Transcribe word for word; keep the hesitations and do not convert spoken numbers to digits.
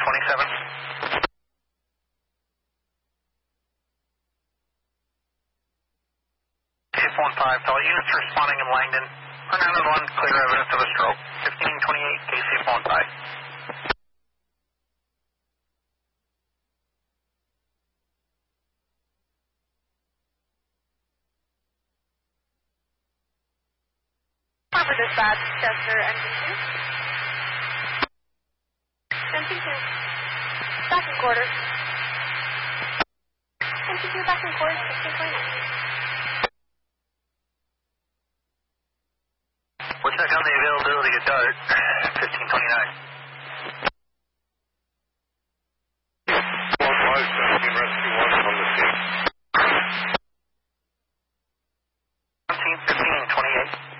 twenty-seven. Shift one five, all units responding in Langdon. one oh one, clear evidence of a stroke. fifteen twenty-eight, K C F one five. For dispatch, Chester, engine two. Engine two. Back in quarters. Engine two, back in quarters, fifteen twenty-nine. We'll check on the availability of DART, fifteen twenty-nine. one five, seventeen, rescue one on the scene. seventeen fifteen twenty-eight.